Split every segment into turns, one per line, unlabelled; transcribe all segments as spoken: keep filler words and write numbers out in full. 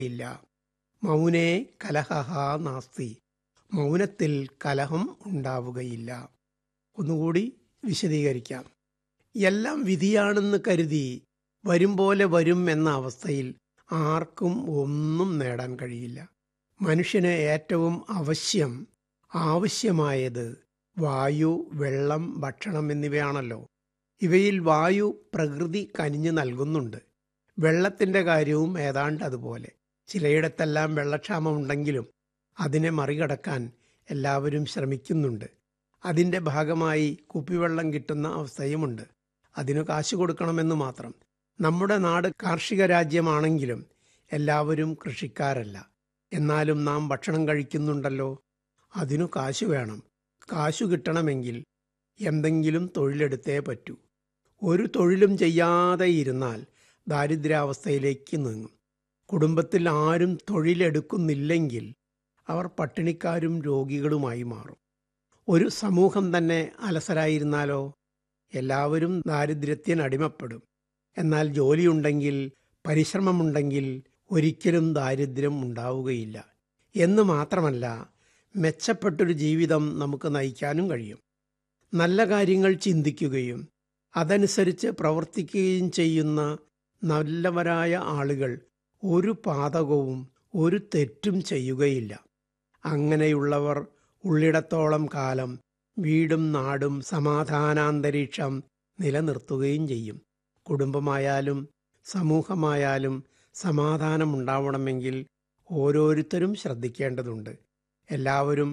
ഇല്ല. മൗനേ കലഹ നാസ്തി, മൗനത്തിൽ കലഹം ഉണ്ടാവുകയില്ല. ഒന്നുകൂടി വിശദീകരിക്കാം. എല്ലാം വിധിയാണെന്ന് കരുതി വരും പോലെ വരും എന്ന അവസ്ഥയിൽ ആർക്കും ഒന്നും നേടാൻ കഴിയില്ല. മനുഷ്യന് ഏറ്റവും അവശ്യം ആവശ്യമായത് വായു, വെള്ളം, ഭക്ഷണം എന്നിവയാണല്ലോ. ഇവയിൽ വായു പ്രകൃതി കനിഞ്ഞു നൽകുന്നുണ്ട്. വെള്ളത്തിൻ്റെ കാര്യവും ഏതാണ്ട് അതുപോലെ. ചിലയിടത്തെല്ലാം വെള്ളക്ഷാമമുണ്ടെങ്കിലും അതിനെ മറികടക്കാൻ എല്ലാവരും ശ്രമിക്കുന്നുണ്ട്. അതിൻ്റെ ഭാഗമായി കുപ്പിവെള്ളം കിട്ടുന്ന അവസ്ഥയുമുണ്ട്. അതിനു കാശ് കൊടുക്കണമെന്ന് മാത്രം. നമ്മുടെ നാട് കാർഷിക രാജ്യമാണെങ്കിലും എല്ലാവരും കൃഷിക്കാരല്ല. എന്നാലും നാം ഭക്ഷണം കഴിക്കുന്നുണ്ടല്ലോ. അതിനു കാശ് വേണം. കാശു കിട്ടണമെങ്കിൽ എന്തെങ്കിലും തൊഴിലെടുത്തേ പറ്റൂ. ഒരു തൊഴിലും ചെയ്യാതെ ഇരുന്നാൽ ദാരിദ്ര്യാവസ്ഥയിലേക്ക് നീങ്ങും. കുടുംബത്തിൽ ആരും തൊഴിലെടുക്കുന്നില്ലെങ്കിൽ അവർ പട്ടിണിക്കാരും രോഗികളുമായി മാറും. ഒരു സമൂഹം തന്നെ അലസരായിരുന്നാലോ? എല്ലാവരും ദാരിദ്ര്യത്തിനടിമപ്പെടും. എന്നാൽ ജോലിയുണ്ടെങ്കിൽ, പരിശ്രമമുണ്ടെങ്കിൽ ഒരിക്കലും ദാരിദ്ര്യം ഉണ്ടാവുകയില്ല. എന്ന് മാത്രമല്ല, മെച്ചപ്പെട്ടൊരു ജീവിതം നമുക്ക് നയിക്കാനും കഴിയും. നല്ല കാര്യങ്ങൾ ചിന്തിക്കുകയും അതനുസരിച്ച് പ്രവർത്തിക്കുകയും ചെയ്യുന്ന നല്ലവരായ ആളുകൾ ഒരു പാതകവും ഒരു തെറ്റും ചെയ്യുകയില്ല. അങ്ങനെയുള്ളവർ ഉള്ളിടത്തോളം കാലം വീടും നാടും സമാധാനാന്തരീക്ഷം നിലനിർത്തുകയും ചെയ്യും. കുടുംബമായാലും സമൂഹമായാലും സമാധാനമുണ്ടാവണമെങ്കിൽ ഓരോരുത്തരും ശ്രദ്ധിക്കേണ്ടതുണ്ട്. എല്ലാവരും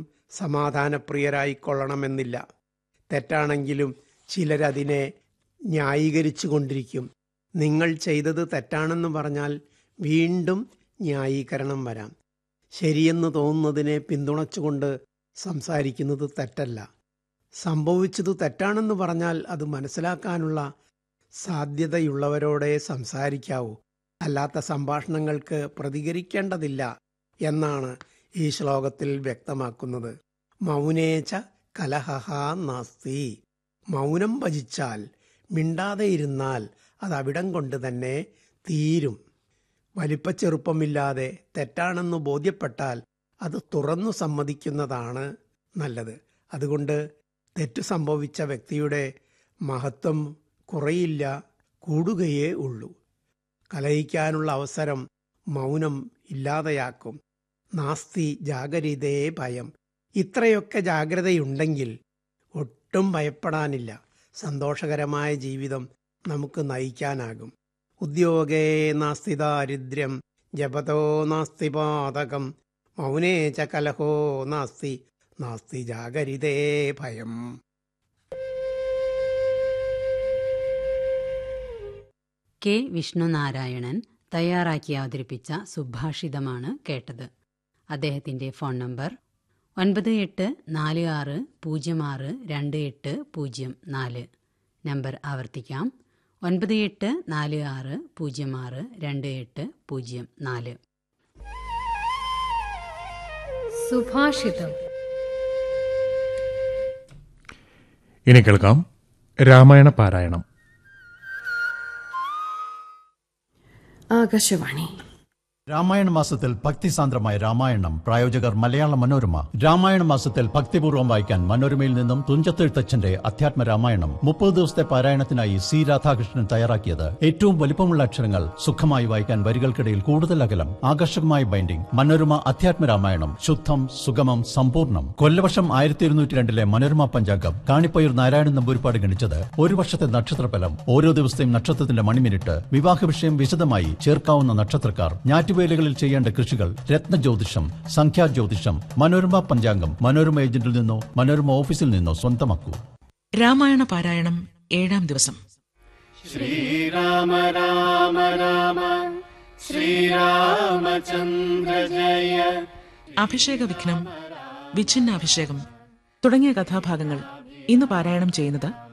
സമാധാനപ്രിയരായിക്കൊള്ളണമെന്നില്ല. തെറ്റാണെങ്കിലും ചിലരതിനെ ന്യായീകരിച്ചു കൊണ്ടിരിക്കും. നിങ്ങൾ ചെയ്തത് തെറ്റാണെന്ന് പറഞ്ഞാൽ വീണ്ടും ന്യായീകരണം വരാം. ശരിയെന്ന് തോന്നുന്നതിനെ പിന്തുണച്ചുകൊണ്ട് സംസാരിക്കുന്നത് തെറ്റല്ല. സംഭവിച്ചത് തെറ്റാണെന്ന് പറഞ്ഞാൽ അത് മനസ്സിലാക്കാനുള്ള സാധ്യതയുള്ളവരോടെ സംസാരിക്കാവൂ. അല്ലാത്ത സംഭാഷണങ്ങൾക്ക് പ്രതികരിക്കേണ്ടതില്ല എന്നാണ് ഈ ശ്ലോകത്തിൽ വ്യക്തമാക്കുന്നത്. മൗനേച്ച കലഹ നാസ്തി, മൗനം ഭജിച്ചാൽ, മിണ്ടാതെ ഇരുന്നാൽ അത് അവിടം കൊണ്ട് തന്നെ തീരും. വലിപ്പച്ചെറുപ്പമില്ലാതെ തെറ്റാണെന്ന് ബോധ്യപ്പെട്ടാൽ അത് തുറന്നു സമ്മതിക്കുന്നതാണ് നല്ലത്. അതുകൊണ്ട് തെറ്റ് സംഭവിച്ച വ്യക്തിയുടെ മഹത്വം കുറയില്ല, കൂടുകയേ ഉള്ളൂ. കലഹിക്കാനുള്ള അവസരം മൗനം ഇല്ലാതെയാക്കും. നാസ്തി ജാഗരിതേ ഭയം. ഇത്രയൊക്കെ ജാഗ്രതയുണ്ടെങ്കിൽ ഒട്ടും ഭയപ്പെടാനില്ല. സന്തോഷകരമായ ജീവിതം നമുക്ക് നയിക്കാനാകും. ഉദ്യോഗേ നാസ്തി ദാരിദ്ര്യം, ജപതോ നാസ്തി പാതകം, മൗനേ ച കലഹോ നാസ്തി, നാസ്തി ജാഗരിതേ ഭയം.
കെ വിഷ്ണുനാരായണൻ തയ്യാറാക്കി അവതരിപ്പിച്ച സുഭാഷിതമാണ് കേട്ടത്. അദ്ദേഹത്തിൻ്റെ ഫോൺ നമ്പർ ഒൻപത് എട്ട് നാല് ആറ് പൂജ്യം ആറ് രണ്ട് എട്ട് പൂജ്യം നാല്. നമ്പർ ആവർത്തിക്കാം: ഒൻപത് എട്ട് നാല് ആറ് പൂജ്യം ആറ് രണ്ട് എട്ട് പൂജ്യം നാല്.
സുഭാഷിതം.
ഇനി കേൾക്കാം രാമായണ പാരായണം.
ആകാശവാണി.
രാമായണ മാസത്തിൽ ഭക്തിസാന്ദ്രമായ രാമായണം. പ്രായോജകർ മലയാള മനോരമ. രാമായണ മാസത്തിൽ ഭക്തിപൂർവ്വം വായിക്കാൻ മനോരമയിൽ നിന്നും തുഞ്ചത്തെഴുത്തച്ഛന്റെ അധ്യാത്മ രാമായണം മുപ്പത് ദിവസത്തെ പാരായണത്തിനായി സി രാധാകൃഷ്ണൻ തയ്യാറാക്കിയത്. ഏറ്റവും വലിപ്പമുള്ള അക്ഷരങ്ങൾ, സുഖമായി വായിക്കാൻ വരികൾക്കിടയിൽ കൂടുതൽ അകലം, ആകർഷകമായ ബൈൻഡിംഗ്. മനോരമ അധ്യാത്മ രാമായണം. ശുദ്ധം, സുഗമം, സമ്പൂർണ്ണം. കൊല്ലവർഷം ആയിരത്തി ഇരുന്നൂറ്റി രണ്ടിലെ മനോരമ പഞ്ചാംഗം കാണിപ്പയ്യൂർ നാരായണൻ നമ്പൂരിപ്പാട് ഗണിച്ചത്. ഒരു വർഷത്തെ നക്ഷത്രഫലം, ഓരോ ദിവസത്തെയും നക്ഷത്രത്തിന്റെ മണിമിനിറ്റ്, വിവാഹ വിഷയം വിശദമായി ചേർക്കാവുന്ന നക്ഷത്രക്കാർ, ഞാറ്റു വേലകളിൽ ചെയ്യേണ്ട കൃഷികൾ, രത്നജ്യോതിഷം, സംഖ്യാജ്യോതിഷം. മനോരമ പഞ്ചാംഗം മനോരമ ഏജന്റിൽ നിന്നോ മനോരമ ഓഫീസിൽ നിന്നോ സ്വന്തമാക്കൂ.
രാമായണ പാരായണം ഏഴാം ദിവസം.
ശ്രീരാമ രാമ രാമ ശ്രീരാമചന്ദ്ര ജയ.
അഭിഷേക വിഘ്നം, വിച്ഛിന്ന അഭിഷേകം തുടങ്ങിയ കഥാഭാഗങ്ങൾ ഇന്ന് പാരായണം ചെയ്യുന്നത്